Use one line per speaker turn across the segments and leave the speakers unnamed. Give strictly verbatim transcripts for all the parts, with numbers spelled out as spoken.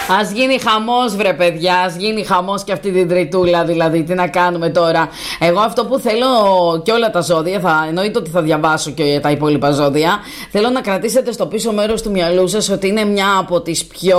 Ας γίνει χαμός, βρε παιδιά, ας γίνει χαμός και αυτή την τριτούλα, δηλαδή. Τι να κάνουμε τώρα. Εγώ αυτό που θέλω και όλα τα ζώδια, θα, εννοείται ότι θα διαβάσω και τα υπόλοιπα ζώδια. Θέλω να κρατήσετε στο πίσω μέρος του μυαλού σας ότι είναι μια από τις πιο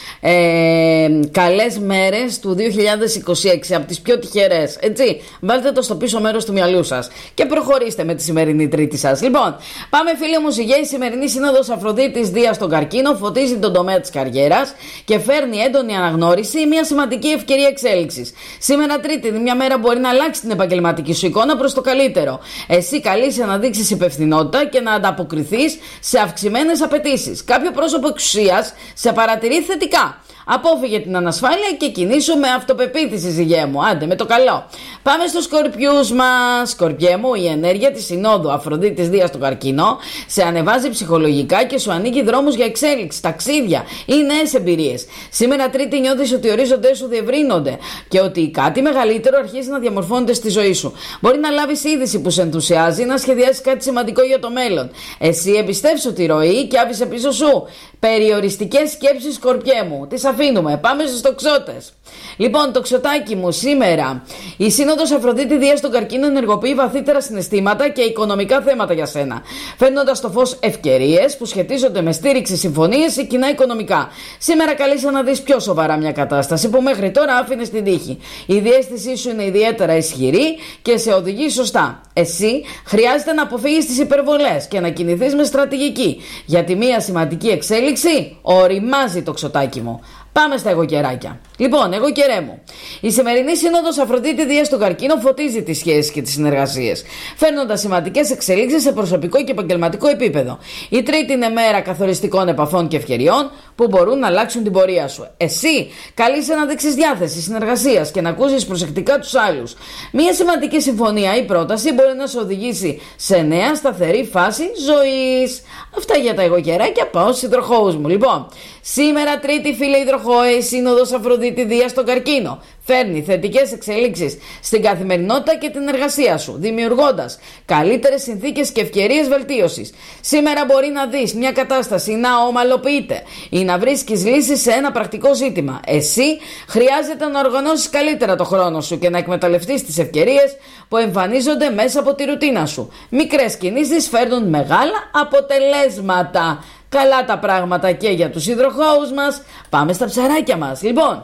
ε, καλές μέρες του δύο χιλιάδες είκοσι έξι, από τις πιο τυχερές. Έτσι, βάλτε το στο πίσω μέρος του μυαλού σας και προχωρήστε με τη σημερινή Τρίτη σας. Λοιπόν, πάμε φίλοι μου ζυγέ, η σημερινή σύνοδος Αφροδίτης Δία στον Καρκίνο φωτίζει τον τομέα της καριέρας και φέρνει έντονη αναγνώριση, μια σημαντική ευκαιρία εξέλιξης. Σήμερα Τρίτη, μια μέρα μπορεί να αλλάξει την επαγγελματική σου εικόνα προς το καλύτερο. Εσύ καλείσαι να δείξεις υπευθυνότητα και να ανταποκριθείς σε αυξημένες απαιτήσεις. Κάποιο πρόσωπο εξουσίας σε παρατηρεί θετικά. Απόφυγε την ανασφάλεια και κινήσου με αυτοπεποίθηση, ζυγέ μου. Άντε, με το καλό. Πάμε στους Σκορπιούς μας. Σκορπιέ μου, η ενέργεια της συνόδου Αφροδίτης Δία στον Καρκίνο σε ανεβάζει ψυχολογικά και σου ανοίγει δρόμους για εξέλιξη, ταξίδια ή νέες εμπειρίες. Σήμερα Τρίτη νιώθεις ότι οι ορίζοντες σου διευρύνονται και ότι κάτι μεγαλύτερο αρχίζει να διαμορφώνεται στη ζωή σου. Μπορεί να λάβεις είδηση που σε ενθουσιάζει, να σχεδιάσεις κάτι σημαντικό για το μέλλον. Εσύ εμπιστεύσου τη ροή και άφησε πίσω σου περιοριστικές σκέψεις, Σκορπιέ μου. Τις αφήνουμε. Πάμε στους τοξότες. Λοιπόν, τοξοτάκι μου, σήμερα η σύνοδος Αφροδίτη Δία στον Καρκίνο ενεργοποιεί βαθύτερα συναισθήματα και οικονομικά θέματα για σένα, φέρνοντας στο φως ευκαιρίες που σχετίζονται με στήριξη, συμφωνίες ή κοινά οικονομικά. Σήμερα καλείσαι να δεις πιο σοβαρά μια κατάσταση που μέχρι τώρα άφηνες στην τύχη. Η διαίσθησή σου είναι ιδιαίτερα ισχυρή και σε οδηγεί σωστά. Εσύ χρειάζεται να αποφύγεις τις υπερβολές και να κινηθείς με στρατηγική. Γιατί μια σημαντική εξέλιξη οριμάζει, τοξοτάκι μου. Πάμε στα εγωκεράκια. Λοιπόν, εγωκερέ μου. Η σημερινή σύνοδος Αφροδίτη Δία στον Καρκίνο φωτίζει τις σχέσεις και τις συνεργασίες, φέρνοντας σημαντικές εξελίξεις σε προσωπικό και επαγγελματικό επίπεδο. Η Τρίτη είναι μέρα καθοριστικών επαφών και ευκαιριών που μπορούν να αλλάξουν την πορεία σου. Εσύ καλείσαι να δείξεις διάθεση συνεργασίας και να ακούσεις προσεκτικά τους άλλους. Μια σημαντική συμφωνία ή πρόταση μπορεί να σε οδηγήσει σε νέα σταθερή φάση ζωής. Αυτά για τα εγωκεράκια. Πάω στους υδροχόους μου. Λοιπόν, σήμερα Τρίτη, φίλε υδροχόε, η σύνοδος Αφροδίτη Δία στον Καρκίνο φέρνει θετικές εξελίξεις στην καθημερινότητα και την εργασία σου, δημιουργώντας καλύτερες συνθήκες και ευκαιρίες βελτίωσης. Σήμερα μπορεί να δεις μια κατάσταση να ομαλοποιείται ή να βρίσκεις λύσεις σε ένα πρακτικό ζήτημα. Εσύ χρειάζεται να οργανώσεις καλύτερα το χρόνο σου και να εκμεταλλευτείς τις ευκαιρίες που εμφανίζονται μέσα από τη ρουτίνα σου. Μικρές κινήσεις φέρνουν μεγάλα αποτελέσματα. Καλά τα πράγματα και για τους υδροχόους μας. Πάμε στα ψαράκια μας. Λοιπόν,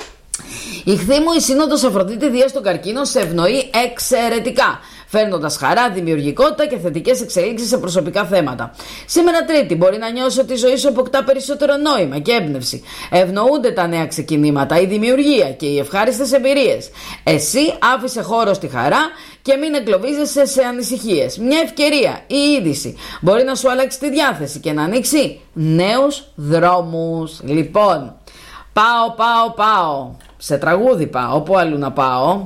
Ιχθύ μου, η σύνοδος Αφροδίτη Δία στον Καρκίνο σε ευνοεί εξαιρετικά, φέρνοντας χαρά, δημιουργικότητα και θετικές εξελίξεις σε προσωπικά θέματα. Σήμερα Τρίτη μπορεί να νιώσει ότι η ζωή σου αποκτά περισσότερο νόημα και έμπνευση. Ευνοούνται τα νέα ξεκινήματα, η δημιουργία και οι ευχάριστες εμπειρίες. Εσύ άφησε χώρο στη χαρά και μην εγκλωβίζεσαι σε ανησυχίες. Μια ευκαιρία ή είδηση μπορεί να σου αλλάξει τη διάθεση και να ανοίξει νέους δρόμους. Λοιπόν, πάω, πάω, πάω. Σε τραγούδι πάω, πού αλλού να πάω.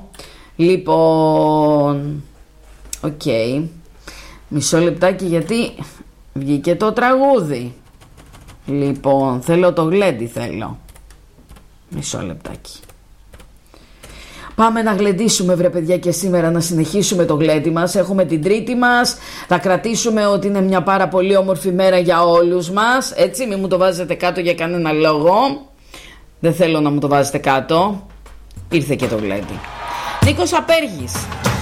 Λοιπόν, οκ, okay. Μισό λεπτάκι γιατί βγήκε το τραγούδι. Λοιπόν, θέλω το γλέντι, θέλω. Μισό λεπτάκι. Πάμε να γλεντήσουμε, βρε παιδιά, και σήμερα να συνεχίσουμε το γλέντι μας. Έχουμε την Τρίτη μας. Θα κρατήσουμε ότι είναι μια πάρα πολύ όμορφη μέρα για όλους μας. Έτσι, μην μου το βάζετε κάτω για κανένα λόγο. Δεν θέλω να μου το βάζετε κάτω. Ήρθε και το γλέντι. Νίκος Απέργης.